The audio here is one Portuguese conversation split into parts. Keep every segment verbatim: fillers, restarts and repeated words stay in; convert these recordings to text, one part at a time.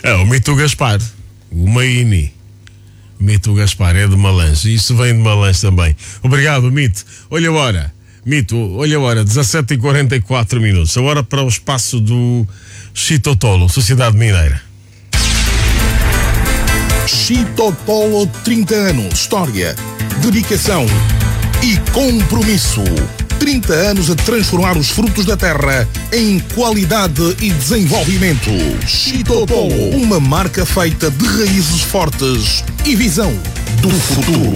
É o Mito Gaspar, o Maini. Mito Gaspar é de Malange. Isso vem de Malange também. Obrigado, Mito. Olha a hora. Mito, olha a hora. dezassete e quarenta e quatro minutos. A hora para o espaço do Chitotolo, Sociedade Mineira. Chitotolo, trinta anos. História, dedicação e compromisso. trinta anos a transformar os frutos da terra em qualidade e desenvolvimento. Chitotolo, uma marca feita de raízes fortes e visão do futuro.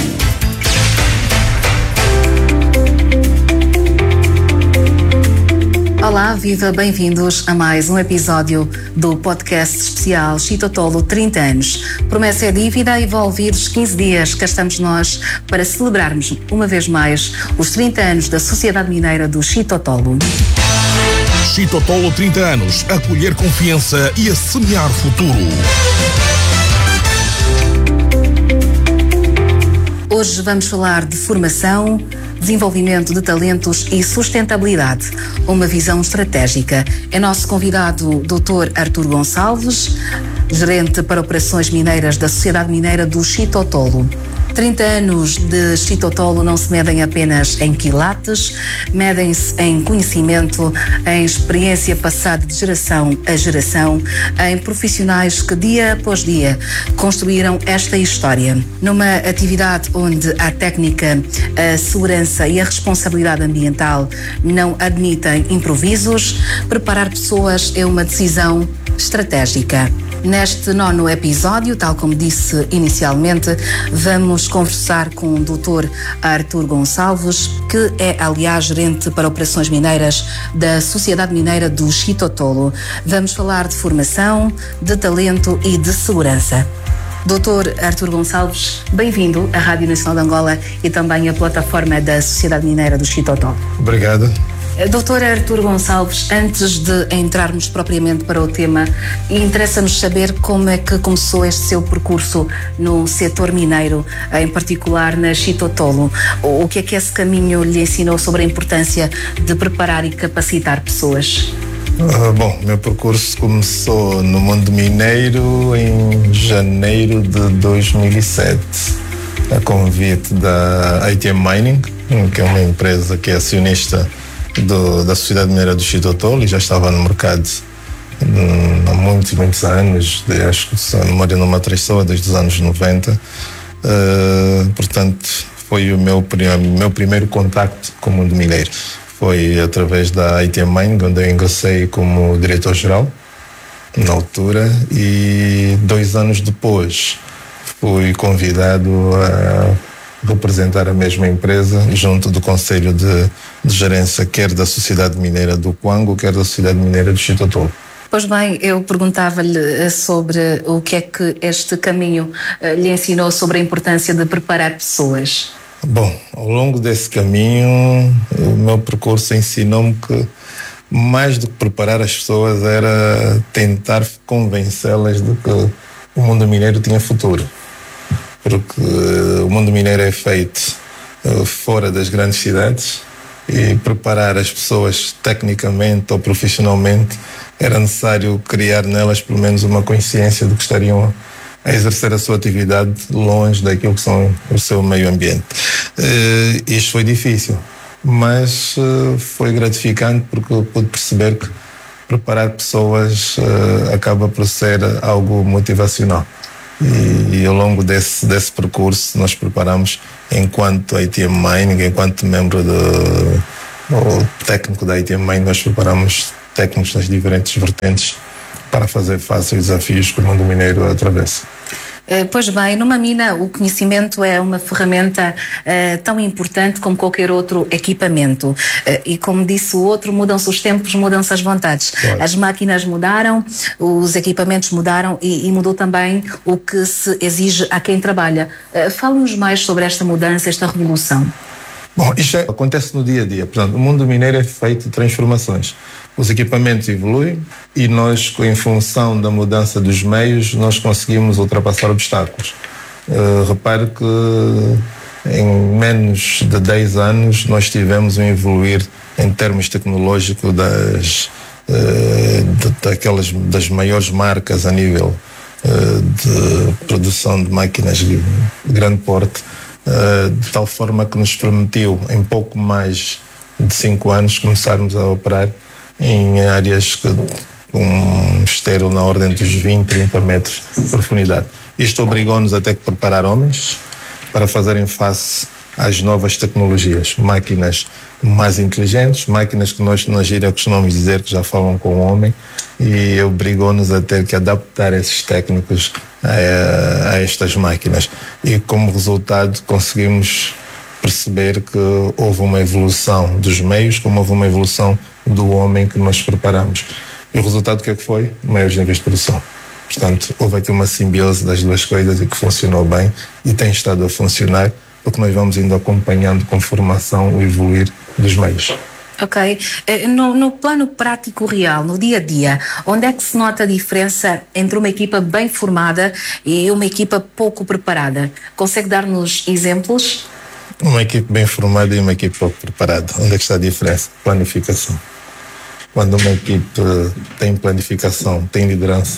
Olá, viva, bem-vindos a mais um episódio do podcast especial Chitotolo trinta anos. Promessa é dívida e envolvidos quinze dias, cá estamos nós para celebrarmos uma vez mais os trinta anos da Sociedade Mineira do Chitotolo. Chitotolo, trinta anos, a colher confiança e a semear futuro. Hoje vamos falar de formação, desenvolvimento de talentos e sustentabilidade, uma visão estratégica. É nosso convidado doutor Artur Gonçalves, gerente para operações mineiras da Sociedade Mineira do Chitotolo. trinta anos de Chitotolo não se medem apenas em quilates, medem-se em conhecimento, em experiência passada de geração a geração, em profissionais que dia após dia construíram esta história. Numa atividade onde a técnica, a segurança e a responsabilidade ambiental não admitem improvisos, preparar pessoas é uma decisão estratégica. Neste nono episódio, tal como disse inicialmente, vamos conversar com o doutor Artur Gonçalves, que é, aliás, gerente para operações mineiras da Sociedade Mineira do Chitotolo. Vamos falar de formação, de talento e de segurança. doutor Artur Gonçalves, bem-vindo à Rádio Nacional de Angola e também à plataforma da Sociedade Mineira do Chitotolo. Obrigado. doutor Artur Gonçalves, antes de entrarmos propriamente para o tema, interessa-nos saber como é que começou este seu percurso no setor mineiro, em particular na Chitotolo. O que é que esse caminho lhe ensinou sobre a importância de preparar e capacitar pessoas? Uh, bom, meu percurso começou no mundo mineiro em janeiro de dois mil e sete, a convite da A T M Mining, que é uma empresa que é acionista Do, da Sociedade Mineira do Chitotolo, e já estava no mercado hum, há muitos, muitos anos, de, acho que se a memória não me atraiçoa, desde os anos noventa. Uh, portanto, foi o meu, meu primeiro contacto com o mundo mineiro. Foi através da A T M Mining, onde eu ingressei como diretor-geral, na altura, e dois anos depois fui convidado a representar a mesma empresa junto do Conselho de, de Gerência, quer da Sociedade Mineira do Cuango, quer da Sociedade Mineira do Chitotolo. Pois bem, eu perguntava-lhe sobre o que é que este caminho lhe ensinou sobre a importância de preparar pessoas. Bom, ao longo desse caminho, o meu percurso ensinou-me que mais do que preparar as pessoas era tentar convencê-las de que o mundo mineiro tinha futuro. Porque uh, o mundo mineiro é feito uh, fora das grandes cidades, e preparar as pessoas tecnicamente ou profissionalmente era necessário criar nelas pelo menos uma consciência de que estariam a exercer a sua atividade longe daquilo que são o seu meio ambiente. Uh, isto foi difícil, mas uh, foi gratificante, porque eu pude perceber que preparar pessoas uh, acaba por ser algo motivacional. E, e ao longo desse, desse percurso nós preparamos, enquanto A T M Mining, enquanto membro do, do técnico da A T M Mining, nós preparamos técnicos nas diferentes vertentes para fazer face aos desafios que o mundo mineiro atravessa. Pois bem, numa mina o conhecimento é uma ferramenta uh, tão importante como qualquer outro equipamento. Uh, e como disse o outro, mudam-se os tempos, mudam-se as vontades. Claro. As máquinas mudaram, os equipamentos mudaram e, e mudou também o que se exige a quem trabalha. Uh, Fale-nos mais sobre esta mudança, esta revolução. Bom, isto é, acontece no dia a dia. Portanto, o mundo mineiro é feito de transformações. Os equipamentos evoluem e nós, em função da mudança dos meios, nós conseguimos ultrapassar obstáculos. Uh, repare que em menos de dez anos nós tivemos um evoluir em termos tecnológicos das, uh, de, daquelas, das maiores marcas a nível de produção de máquinas de grande porte, de tal forma que nos permitiu, em pouco mais de cinco anos, começarmos a operar em áreas que, com um estero na ordem dos vinte, trinta metros de profundidade. Isto obrigou-nos a ter que preparar homens para fazerem face às novas tecnologias, máquinas mais inteligentes, máquinas que nós na gíria costumamos dizer que já falam com o homem, e obrigou-nos a ter que adaptar esses técnicos a, a estas máquinas. E como resultado conseguimos perceber que houve uma evolução dos meios, como houve uma evolução do homem que nós preparamos. E o resultado o que é que foi? Maiores níveis de produção. Portanto, houve aqui uma simbiose das duas coisas e que funcionou bem e tem estado a funcionar, porque nós vamos indo acompanhando com formação o evoluir dos meios. Ok. No, no plano prático real, no dia a dia, onde é que se nota a diferença entre uma equipa bem formada e uma equipa pouco preparada? Consegue dar-nos exemplos? Uma equipe bem formada e uma equipe pouco preparada. Onde é que está a diferença? Planificação. Quando uma equipe tem planificação, tem liderança,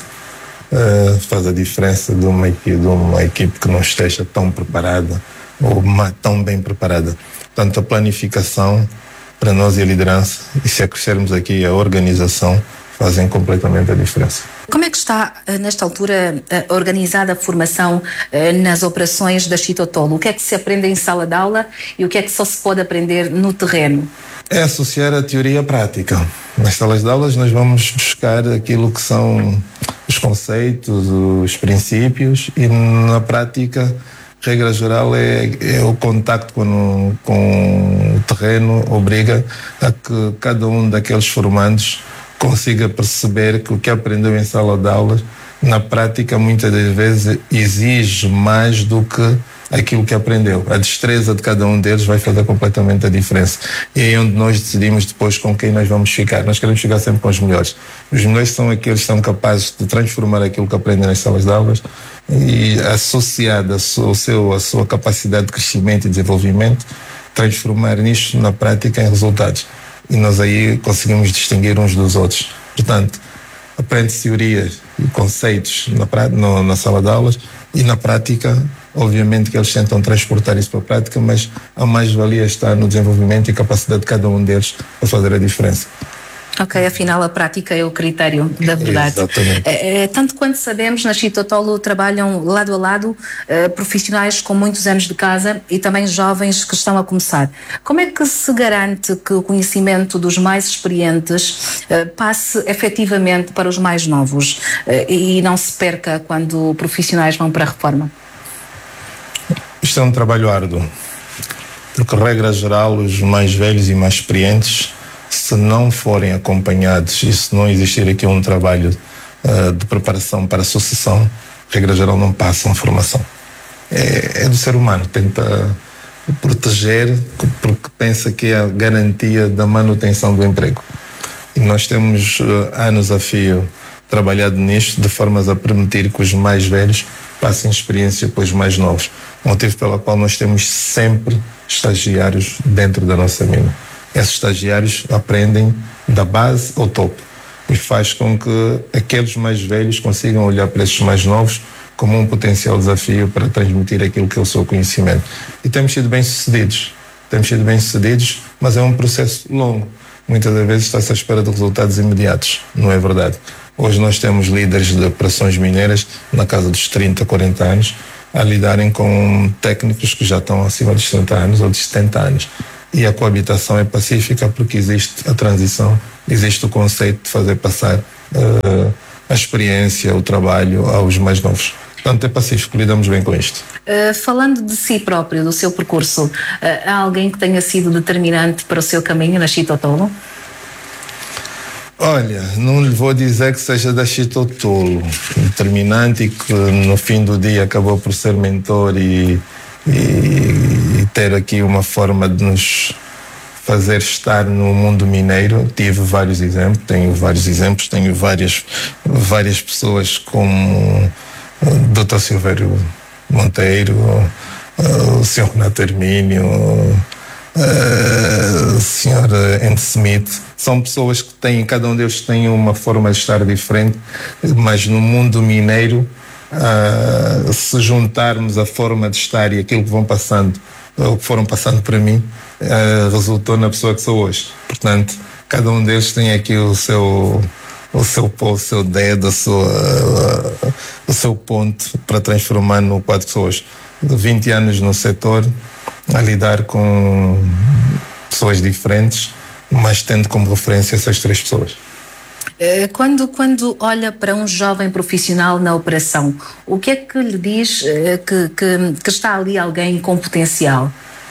uh, faz a diferença de uma, equipe, de uma equipe que não esteja tão preparada ou tão bem preparada. Portanto, a planificação para nós e a liderança, e se acrescermos aqui a organização, fazem completamente a diferença. Como é que está, nesta altura, organizada a formação nas operações da Chitotolo? O que é que se aprende em sala de aula e o que é que só se pode aprender no terreno? É associar a teoria à prática. Nas salas de aulas nós vamos buscar aquilo que são os conceitos, os princípios, e na prática, regra geral, é, é o contacto com, com o terreno, obriga a que cada um daqueles formandos consiga perceber que o que aprendeu em sala de aulas, na prática, muitas das vezes exige mais do que aquilo que aprendeu. A destreza de cada um deles vai fazer completamente a diferença. E é onde nós decidimos depois com quem nós vamos ficar. Nós queremos ficar sempre com os melhores. Os melhores são aqueles que são capazes de transformar aquilo que aprendem nas salas de aulas e, associado ao seu, à sua capacidade de crescimento e desenvolvimento, transformar nisto na prática em resultados. E nós aí conseguimos distinguir uns dos outros. Portanto, aprende-se teorias e conceitos na, no, na sala de aulas, e na prática, obviamente que eles tentam transportar isso para a prática, mas a mais-valia está no desenvolvimento e capacidade de cada um deles a fazer a diferença. Ok, afinal a prática é o critério da verdade. Exatamente. É, tanto quanto sabemos, na Chitotolo trabalham lado a lado uh, profissionais com muitos anos de casa e também jovens que estão a começar. Como é que se garante que o conhecimento dos mais experientes uh, passe efetivamente para os mais novos uh, e não se perca quando profissionais vão para a reforma? Isto é um trabalho árduo, porque, regra geral, os mais velhos e mais experientes, se não forem acompanhados e se não existir aqui um trabalho uh, de preparação para a sucessão, regra geral, não passam formação. É, é do ser humano, tenta proteger porque pensa que é a garantia da manutenção do emprego. E nós temos uh, anos a fio trabalhado nisto, de formas a permitir que os mais velhos passem experiência para os mais novos. Motivo pelo qual nós temos sempre estagiários dentro da nossa mina. Esses estagiários aprendem da base ao topo e faz com que aqueles mais velhos consigam olhar para esses mais novos como um potencial desafio para transmitir aquilo que é o seu conhecimento. E temos sido bem-sucedidos. Temos sido bem-sucedidos, mas é um processo longo. Muitas das vezes está-se à espera de resultados imediatos. Não é verdade. Hoje nós temos líderes de operações mineiras na casa dos trinta, quarenta anos a lidarem com técnicos que já estão acima dos sessenta anos ou de setenta anos. E a coabitação é pacífica porque existe a transição, existe o conceito de fazer passar uh, a experiência, o trabalho aos mais novos. Portanto, é pacífico, lidamos bem com isto. Uh, falando de si próprio, do seu percurso, uh, há alguém que tenha sido determinante para o seu caminho na Chitotolo? Olha, não lhe vou dizer que seja da Chitotolo, determinante e que no fim do dia acabou por ser mentor e, e, e ter aqui uma forma de nos fazer estar no mundo mineiro. Tive vários exemplos, tenho vários exemplos, tenho várias, várias pessoas como o doutor Silvério Monteiro, o senhor Renato Hermínio, o senhor Andy Smith. São pessoas que têm, cada um deles tem uma forma de estar diferente, mas no mundo mineiro uh, se juntarmos a forma de estar e aquilo que vão passando, o que foram passando para mim, uh, resultou na pessoa que sou hoje. Portanto, cada um deles tem aqui o seu, o seu, o seu dedo, a sua, uh, o seu ponto para transformar no quadro que sou hoje. De vinte anos no setor, a lidar com pessoas diferentes, mas tendo como referência essas três pessoas. Quando, quando olha para um jovem profissional na operação, o que é que lhe diz que, que, que está ali alguém com potencial?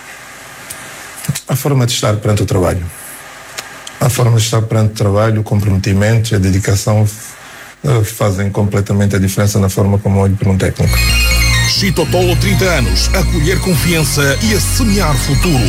A forma de estar perante o trabalho. A forma de estar perante o trabalho, o comprometimento, a dedicação fazem completamente a diferença na forma como olho para um técnico. Chito Tolo, trinta anos, a colher confiança e a semear futuro.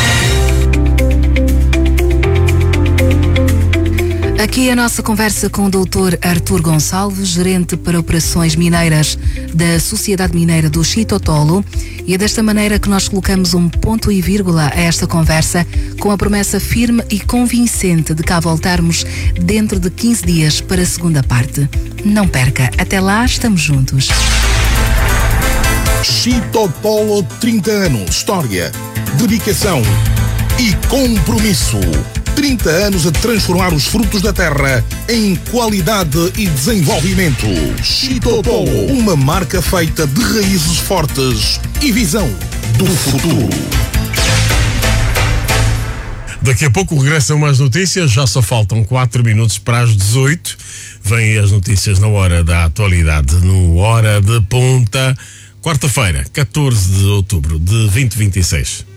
Aqui a nossa conversa com o doutor Artur Gonçalves, gerente para operações mineiras da Sociedade Mineira do Chito Tolo, e é desta maneira que nós colocamos um ponto e vírgula a esta conversa, com a promessa firme e convincente de cá voltarmos dentro de quinze dias para a segunda parte. Não perca, até lá estamos juntos. Chito Tolo, trinta anos, história, dedicação e compromisso. trinta anos a transformar os frutos da terra em qualidade e desenvolvimento. Chito Tolo, uma marca feita de raízes fortes e visão do futuro. Daqui a pouco regressam mais notícias, já só faltam quatro minutos para as dezoito. Vêm as notícias na hora da atualidade, no Hora de Ponta, quarta-feira, catorze de outubro de dois mil e vinte e seis.